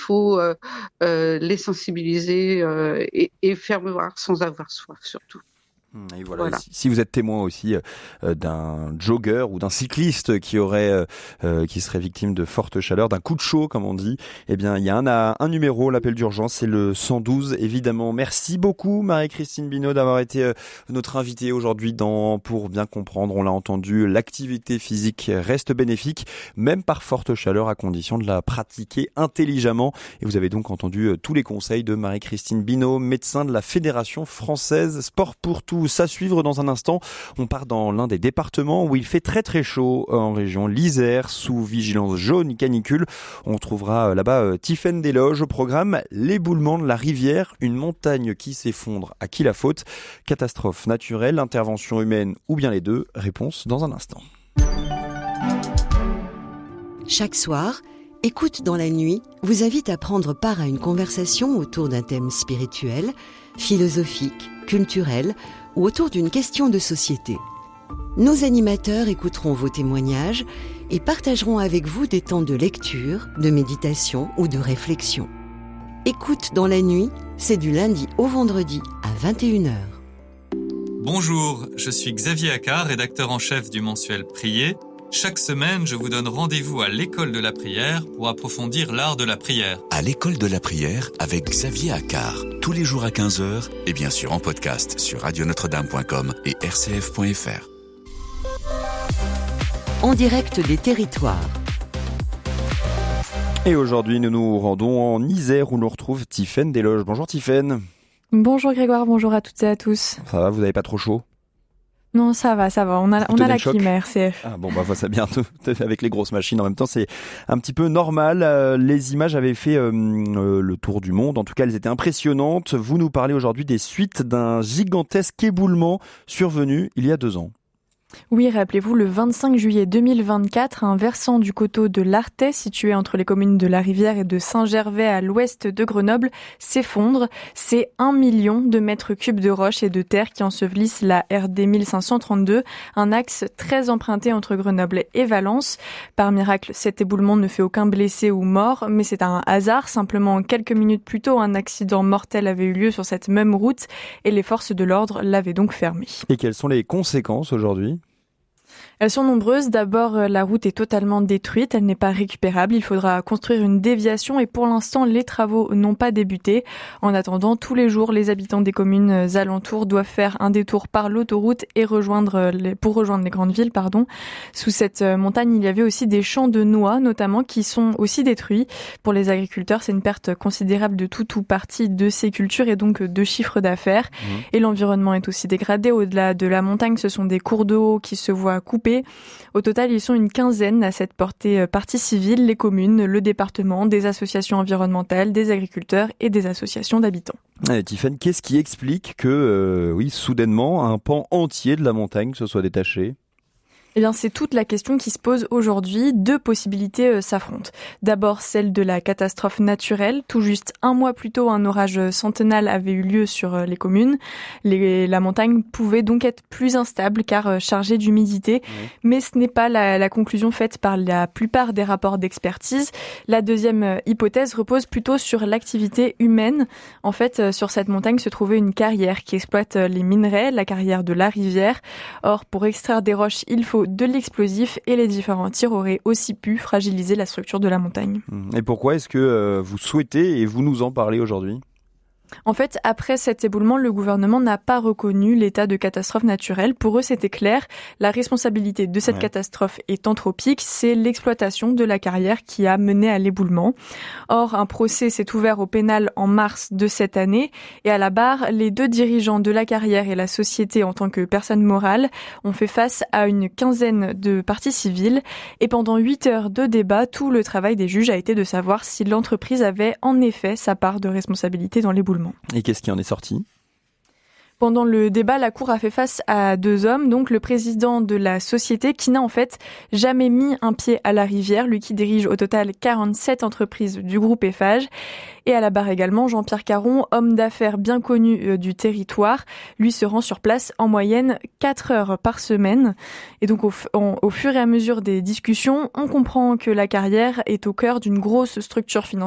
faut les sensibiliser et faire boire sans avoir soif surtout. Et voilà. Si vous êtes témoin aussi d'un jogger ou d'un cycliste qui serait victime de forte chaleur, d'un coup de chaud comme on dit, eh bien il y a un numéro, l'appel d'urgence, c'est le 112 évidemment. Merci beaucoup Marie-Christine Binot d'avoir été notre invitée aujourd'hui pour bien comprendre, on l'a entendu, l'activité physique reste bénéfique même par forte chaleur à condition de la pratiquer intelligemment. Et vous avez donc entendu tous les conseils de Marie-Christine Binot, médecin de la Fédération française Sport pour tous. À suivre dans un instant, on part dans l'un des départements où il fait très très chaud en région l'Isère, sous vigilance jaune canicule. On trouvera là-bas Tiffaine Desloges au programme l'éboulement de la rivière, une montagne qui s'effondre, à qui la faute? Catastrophe naturelle, intervention humaine ou bien les deux? Réponse dans un instant. Chaque soir, Écoute dans la nuit vous invite à prendre part à une conversation autour d'un thème spirituel, philosophique, culturel ou autour d'une question de société. Nos animateurs écouteront vos témoignages et partageront avec vous des temps de lecture, de méditation ou de réflexion. Écoute dans la nuit, c'est du lundi au vendredi à 21h. Bonjour, je suis Xavier Accard, rédacteur en chef du mensuel Prier. Chaque semaine, je vous donne rendez-vous à l'école de la prière pour approfondir l'art de la prière. À l'école de la prière avec Xavier Accard, tous les jours à 15h et bien sûr en podcast sur radionotre-dame.com et rcf.fr. En direct des territoires. Et aujourd'hui, nous nous rendons en Isère où l'on retrouve Tiffaine Desloges. Bonjour Tiffaine. Bonjour Grégoire, bonjour à toutes et à tous. Ça va, vous n'avez pas trop chaud ? Non, ça va, on a la clim à RCF. Ah bon, ça bientôt, avec les grosses machines en même temps, c'est un petit peu normal. Les images avaient fait le tour du monde, en tout cas elles étaient impressionnantes. Vous nous parlez aujourd'hui des suites d'un gigantesque éboulement survenu il y a 2 ans. Oui, rappelez-vous, le 25 juillet 2024, un versant du coteau de l'Artais, situé entre les communes de La Rivière et de Saint-Gervais à l'ouest de Grenoble, s'effondre. C'est 1 million de mètres cubes de roches et de terre qui ensevelissent la RD 1532, un axe très emprunté entre Grenoble et Valence. Par miracle, cet éboulement ne fait aucun blessé ou mort, mais c'est un hasard. Simplement, quelques minutes plus tôt, un accident mortel avait eu lieu sur cette même route et les forces de l'ordre l'avaient donc fermé. Et quelles sont les conséquences aujourd'hui ? Elles sont nombreuses. D'abord, la route est totalement détruite, elle n'est pas récupérable. Il faudra construire une déviation et pour l'instant, les travaux n'ont pas débuté. En attendant, tous les jours, les habitants des communes alentours doivent faire un détour par l'autoroute et pour rejoindre les grandes villes. Sous cette montagne, il y avait aussi des champs de noix, notamment, qui sont aussi détruits. Pour les agriculteurs, c'est une perte considérable de tout ou partie de ces cultures et donc de chiffre d'affaires. Et l'environnement est aussi dégradé. Au-delà de la montagne, ce sont des cours d'eau qui se voient coupés. Au total, ils sont une quinzaine à cette portée partie civile, les communes, le département, des associations environnementales, des agriculteurs et des associations d'habitants. Tiffaine, qu'est-ce qui explique que, soudainement, un pan entier de la montagne se soit détaché ? Eh bien, c'est toute la question qui se pose aujourd'hui. 2 possibilités s'affrontent. D'abord, celle de la catastrophe naturelle. Tout juste 1 mois plus tôt, un orage centennal avait eu lieu sur les communes. La montagne pouvait donc être plus instable car chargée d'humidité. Oui. Mais ce n'est pas la conclusion faite par la plupart des rapports d'expertise. La deuxième hypothèse repose plutôt sur l'activité humaine. En fait, sur cette montagne se trouvait une carrière qui exploite les minerais, la carrière de La Rivière. Or, pour extraire des roches, il faut de l'explosif et les différents tirs auraient aussi pu fragiliser la structure de la montagne. Et pourquoi est-ce que vous souhaitez et vous nous en parlez aujourd'hui ? En fait, après cet éboulement, le gouvernement n'a pas reconnu l'état de catastrophe naturelle. Pour eux, c'était clair. La responsabilité de cette catastrophe est anthropique. C'est l'exploitation de la carrière qui a mené à l'éboulement. Or, un procès s'est ouvert au pénal en mars de cette année. Et à la barre, les 2 dirigeants de la carrière et la société en tant que personne morale ont fait face à une quinzaine de parties civiles. Et pendant 8 heures de débat, tout le travail des juges a été de savoir si l'entreprise avait en effet sa part de responsabilité dans l'éboulement. Et qu'est-ce qui en est sorti ? Pendant le débat, la Cour a fait face à 2 hommes, donc le président de la société qui n'a en fait jamais mis un pied à La Rivière, lui qui dirige au total 47 entreprises du groupe Eiffage. Et à la barre également, Jean-Pierre Caron, homme d'affaires bien connu du territoire, lui se rend sur place en moyenne 4 heures par semaine. Et donc au fur et à mesure des discussions, on comprend que la carrière est au cœur d'une grosse structure financière